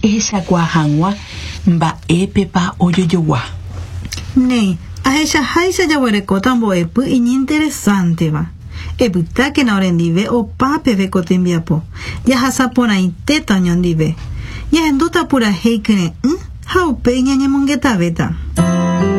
ehechakuaa mba'épepa ojojoa. Nei, ahechaháicha jaguerekóta mbo'epy iñinteresánteva. Epytákena orendive opápeve ko tembiapo. Jahasaporãitéta oñondive. Jahendúta purahéi kyre'ỹ ha upe iñañemongetavéta.